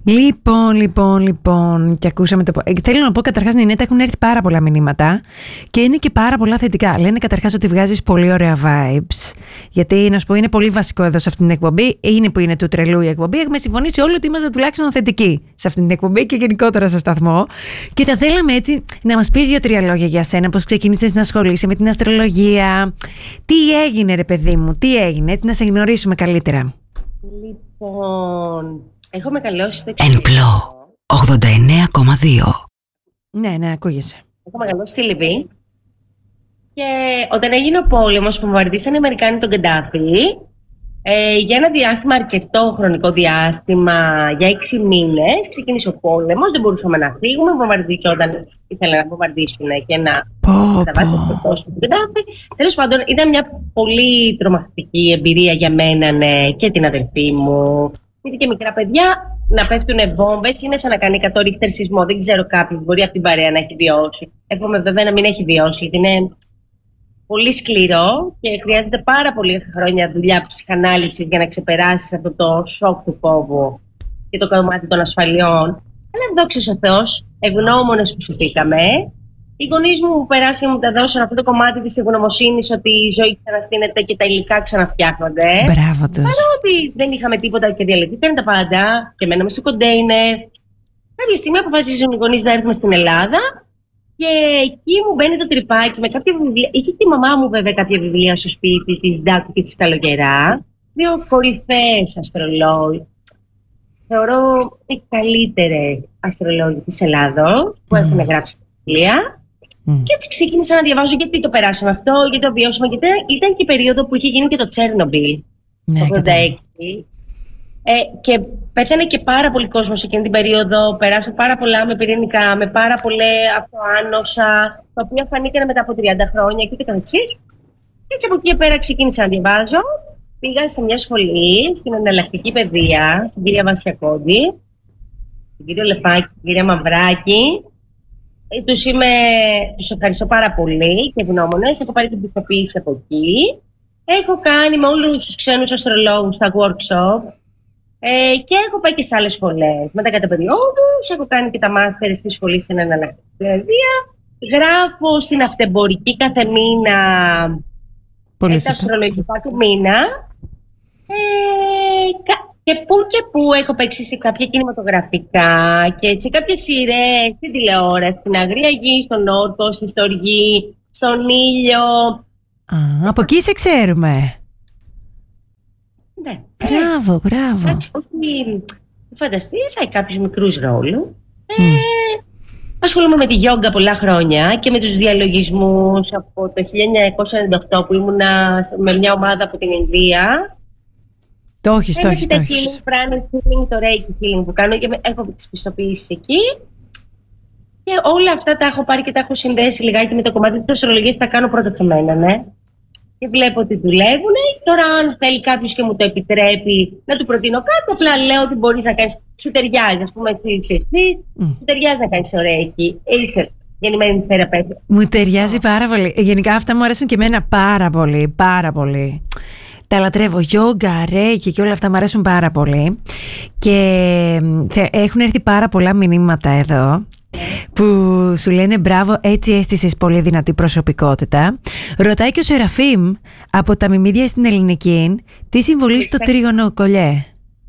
Λοιπόν. Και ακούσαμε το. Θέλω να πω καταρχάς, Νινέτα, έχουν έρθει πάρα πολλά μηνύματα και είναι και πάρα πολλά θετικά. Λένε καταρχάς ότι βγάζεις πολύ ωραία vibes. Γιατί να σου πω, είναι πολύ βασικό εδώ σε αυτήν την εκπομπή. Είναι που είναι του τρελού η εκπομπή. Έχουμε συμφωνήσει όλοι ότι είμαστε τουλάχιστον θετικοί σε αυτήν την εκπομπή και γενικότερα στο σταθμό. Και θα θέλαμε έτσι να μας πεις 2-3 λόγια για σένα, πώς ξεκίνησες να ασχολείσαι με την αστρολογία. Τι έγινε, ρε παιδί μου, τι έγινε, έτσι να σε γνωρίσουμε καλύτερα. Λοιπόν. Έχω μεγαλώσει στο Ενπλό 89,2. Ναι, ακούγεσαι. Έχω μεγαλώσει στη Λιβύη. Και όταν έγινε ο πόλεμος που βομβαρδίσαν οι Αμερικάνοι τον Κεντάφη, για ένα διάστημα, αρκετό χρονικό διάστημα, για 6 μήνες, ξεκίνησε ο πόλεμος. Δεν μπορούσαμε να φύγουμε. Βομβαρδίζονταν, ήθελαν να βομβαρδίσουν και να καταβάσει το κόσμο του Κεντάφη. Τέλος πάντων, ήταν μια πολύ τρομακτική εμπειρία για μένα, ναι, και την αδελφή μου. Γιατί και μικρά παιδιά να πέφτουν βόμβες είναι σαν να κάνει 100 ρίχτερ σεισμό. Δεν ξέρω κάποιον μπορεί από την παρέα να έχει βιώσει. Εύχομαι βέβαια να μην έχει βιώσει, γιατί είναι πολύ σκληρό και χρειάζεται πάρα πολλή χρόνια δουλειά ψυχανάλυσης για να ξεπεράσεις αυτό το σοκ του φόβου και το κομμάτι των ασφαλιών. Αλλά δόξα ο Θεός, ευγνώμονες που σωθήκαμε. Οι γονείς μου περάσαν, μου τα δώσαν αυτό το κομμάτι της ευγνωμοσύνης ότι η ζωή ξαναστείνεται και τα υλικά ξαναφτιάχνονται. Μπράβο τους. Παρότι δεν είχαμε τίποτα και διαλυθήκαν τα πάντα και μέναμε στο κοντέινερ. Κάποια στιγμή αποφασίζουν οι γονείς να έρθουμε στην Ελλάδα και εκεί μου μπαίνει το τρυπάκι με κάποια βιβλία. Είχε και η μαμά μου βέβαια κάποια βιβλία στο σπίτι, της Ντάκου και της Καλογερά. 2 κορυφαίες αστρολόγοι. Θεωρώ οι καλύτερες αστρολόγοι της Ελλάδος που έχουν γράψει βιβλία. Και έτσι ξεκίνησα να διαβάζω γιατί το περάσαμε αυτό, γιατί το βιώσαμε. Γιατί ήταν και η περίοδο που είχε γίνει και το Τσέρνομπιλ, το 1986. Και πέθανε και πάρα πολύ κόσμος εκείνη την περίοδο. Περάσαν πάρα πολλά με πυρηνικά, με πάρα πολλά αυτοάνοσα, τα οποία φανήκαν μετά από 30 χρόνια και ούτε καθεξής. Έτσι από εκεί και πέρα ξεκίνησα να διαβάζω. Πήγα σε μια σχολή στην εναλλακτική παιδεία, στην κυρία Βασιακόντη, την κύριο Λεφάκη, την κυρία Μαυράκη. Τους ευχαριστώ πάρα πολύ και ευγνώμονες. Έχω πάρει την πιστοποίηση από εκεί. Έχω κάνει με όλους τους ξένους αστρολόγους τα workshop και έχω πάει και σε άλλες σχολές. Μετά κατά περιόδους έχω κάνει και τα μάστερ στη σχολή στην εναλλακτική παιδεία. Γράφω στην αυτεμπορική κάθε μήνα τα αστρολογικά του μήνα. Και που έχω παίξει σε κάποια κινηματογραφικά και σε κάποιες σειρές, στην τηλεόραση, στην Αγρία Γη, στον Όρκο, στη Στοργή, στον Ήλιο. Από εκεί σε ξέρουμε. Ναι. Μπράβο. Όχι, φανταστείς, κάποιους μικρούς ρόλους. Ασχολούμαι με τη γιόγκα πολλά χρόνια και με τους διαλογισμούς από το 1998 που ήμουνα με μια ομάδα από την Ινδία. Το έχεις. Το healing, pranic healing, το reiki healing που κάνω και έχω τις πιστοποιήσεις εκεί. Και όλα αυτά τα έχω πάρει και τα έχω συνδέσει λιγάκι με το κομμάτι της αστρολογίας, τα κάνω πρώτα σε μένα, ναι. Και βλέπω ότι δουλεύουν. Τώρα, αν θέλει κάποιος και μου το επιτρέπει να του προτείνω κάτι, απλά λέω ότι μπορείς να κάνεις. Σου ταιριάζει, ας πούμε, εσύ. Σου ταιριάζει να κάνεις το reiki. Είσαι γεννημένη θεραπεύτη. Μου ταιριάζει πάρα πολύ. Γενικά αυτά μου αρέσουν και εμένα πάρα πολύ. Τα λατρεύω, γιόγκα, ρέικι και όλα αυτά μου αρέσουν πάρα πολύ. Και έχουν έρθει πάρα πολλά μηνύματα εδώ που σου λένε μπράβο, έτσι έστησες πολύ δυνατή προσωπικότητα. Ρωτάει και ο Σεραφείμ από τα Μιμίδια στην Ελληνική, τι συμβολεί στο τρίγωνο κολλιέ.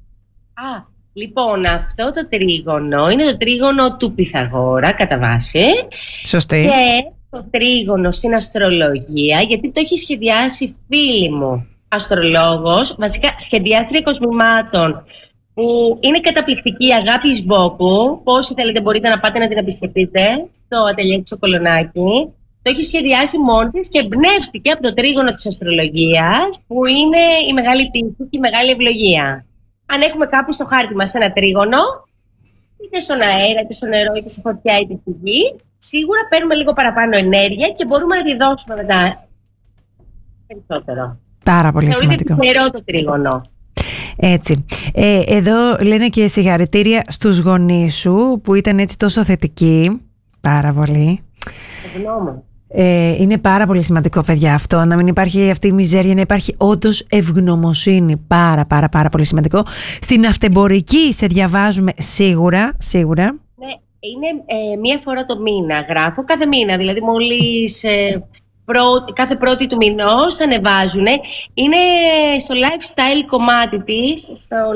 Λοιπόν, αυτό το τρίγωνο είναι το τρίγωνο του Πυθαγόρα κατά βάση. Σωστή. Και το τρίγωνο στην αστρολογία, γιατί το έχει σχεδιάσει φίλη μου αστρολόγος, βασικά σχεδιάστρια κοσμημάτων, που είναι καταπληκτική, η Αγάπη Σμπόκου. Όσοι θέλετε μπορείτε να πάτε να την επισκεφτείτε στο ατελιέ της στο Κολονάκι. Το έχει σχεδιάσει μόνη της και εμπνεύστηκε από το τρίγωνο της αστρολογίας, που είναι η μεγάλη τύχη και η μεγάλη ευλογία. Αν έχουμε κάπου στο χάρτη μας ένα τρίγωνο, είτε στον αέρα, είτε στο νερό, είτε στη φωτιά, είτε στη γη, σίγουρα παίρνουμε λίγο παραπάνω ενέργεια και μπορούμε να τη δώσουμε μετά περισσότερο. Πάρα πολύ σημαντικό. Θεωρείται τυχερό το τρίγωνο. Έτσι. Εδώ λένε και συγχαρητήρια στους γονείς σου που ήταν έτσι τόσο θετικοί. Πάρα πολύ. Ευγνώμων. Είναι πάρα πολύ σημαντικό, παιδιά, αυτό. Να μην υπάρχει αυτή η μιζέρια, να υπάρχει όντως ευγνωμοσύνη. Πάρα πολύ σημαντικό. Στην αυτεμπορική σε διαβάζουμε σίγουρα. Ναι, είναι μία φορά το μήνα γράφω, κάθε μήνα, δηλαδή μόλις κάθε πρώτη του μηνός ανεβάζουν. Είναι στο lifestyle κομμάτι της,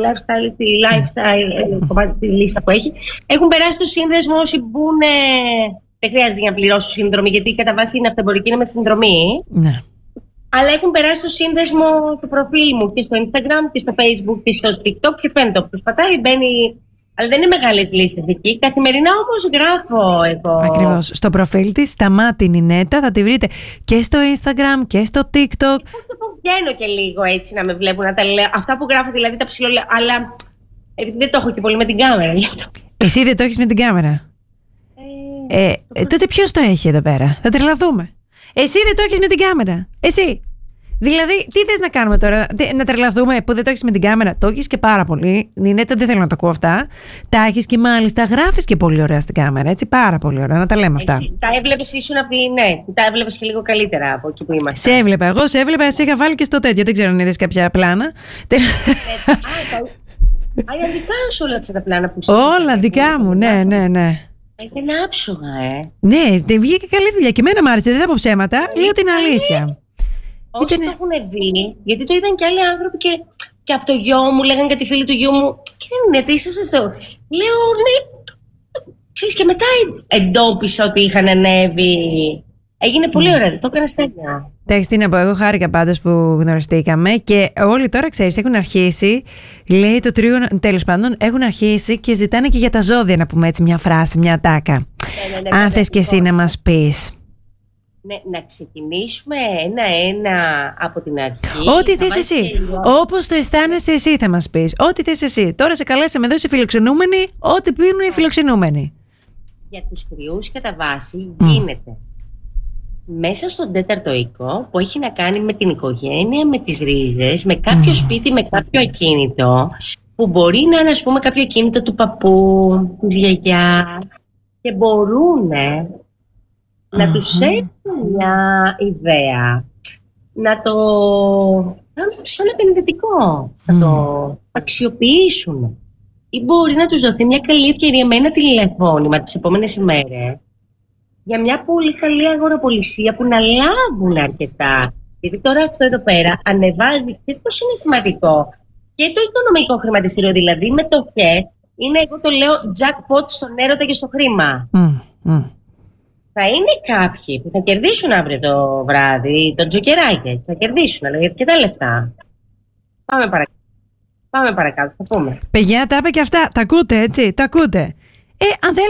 κομμάτι τη λίστα που έχει. Έχουν περάσει το σύνδεσμο όσοι μπουν. Δεν χρειάζεται για να πληρώσω συνδρομή, γιατί κατά βάση είναι αυτεμπορική, είναι με συνδρομή. Ναι. Αλλά έχουν περάσει το σύνδεσμο του προφίλ μου και στο Instagram και στο Facebook και στο TikTok και φαίνεται όποιος πατάει, μπαίνει. Αλλά δεν είναι μεγάλες λίστες εκεί. Καθημερινά όμως γράφω εγώ. Ακριβώς. Στο προφίλ της, Σταμάτη Νινέτα, θα τη βρείτε και στο Instagram και στο TikTok. Βγαίνω και λίγο έτσι να με βλέπουν να τα λέω. Αυτά που γράφω δηλαδή τα ψηλολέω. Αλλά δεν το έχω και πολύ με την κάμερα γι' αυτό. Εσύ δεν το έχεις με την κάμερα. Τότε ποιος το έχει εδώ πέρα? Θα τρελαθούμε. Εσύ δεν το έχεις με την κάμερα. Εσύ. Δηλαδή, τι θες να κάνουμε τώρα? Να τρελαθούμε που δεν το έχεις με την κάμερα? Το έχεις και πάρα πολύ. Νινέτα, δεν θέλω να το ακούω αυτά. Τα έχεις και μάλιστα γράφεις και πολύ ωραία στην κάμερα. Έτσι, πάρα πολύ ωραία. Να τα λέμε αυτά. Έτσι, τα έβλεπες, ήσουν από ναι. Τα έβλεπες και λίγο καλύτερα από εκεί που είμαστε. Σε έβλεπα. Εγώ σε έβλεπα. Εσύ είχα βάλει και στο τέτοιο. Δεν ξέρω αν είδες κάποια πλάνα. Είναι δικά σου όλα αυτά τα πλάνα που σου. Όλα δικά μου. Ναι. Είναι άψογα, Ναι, δεν βγήκε καλή δουλειά. Και εμένα μ' άρεσε. Δεν θα πω ψέματα. Λέω την αλήθεια. Όσοι το έχουν δει, γιατί το είδαν και άλλοι άνθρωποι και από το γιο μου, λέγανε κάτι φίλοι του γιού μου. Και ναι, τι είσαστε στο. Λέω, ναι. Ξέρεις, και μετά εντόπισα ότι είχαν ανέβει. Έγινε πολύ ωραία, το έκανα στέλνια. Εντάξει, τι να πω, εγώ χάρηκα πάντως που γνωριστήκαμε και όλοι τώρα, ξέρεις, έχουν αρχίσει, λέει το τρίγωνο, τέλος πάντων, έχουν αρχίσει και ζητάνε και για τα ζώδια, να πούμε έτσι μια φράση, μια ατάκα. Ναι, αν θες και εσύ να μας πεις. Ναι, να ξεκινήσουμε ένα-ένα από την αρχή. Ό,τι θες εσύ. Όπως το αισθάνεσαι εσύ θα μας πεις. Ό,τι θες εσύ. Τώρα σε καλέσαμε εδώ οι φιλοξενούμενοι, ό,τι πίνουν οι φιλοξενούμενοι. Για τους κρυούς κατά βάση γίνεται μέσα στον τέταρτο οίκο που έχει να κάνει με την οικογένεια, με τις ρίζες, με κάποιο σπίτι, με κάποιο ακίνητο που μπορεί να είναι, ας πούμε, κάποιο ακίνητο του παππού, της γιαγιάς και μπορούν να τους έχουν μια ιδέα, να το κάνουν σαν επενδυτικό, να το αξιοποιήσουν. Ή μπορεί να τους δοθεί μια καλή ευκαιρία με ένα τηλεφώνημα τις επόμενες ημέρες για μια πολύ καλή αγοραπολισία που να λάβουν αρκετά. Γιατί τώρα αυτό εδώ πέρα ανεβάζει και πώς είναι σημαντικό και το οικονομικό χρηματιστήριο, δηλαδή μετοχές, είναι, εγώ το λέω, jackpot στον έρωτα και στο χρήμα. Θα είναι κάποιοι που θα κερδίσουν αύριο το βράδυ, το τζοκεράκι, θα κερδίσουν, αλλά γιατί και τα λεφτά. Πάμε παρακάτω, θα πούμε. Παιδιά, τα είπε και αυτά. Τα ακούτε, έτσι, τα ακούτε. Αν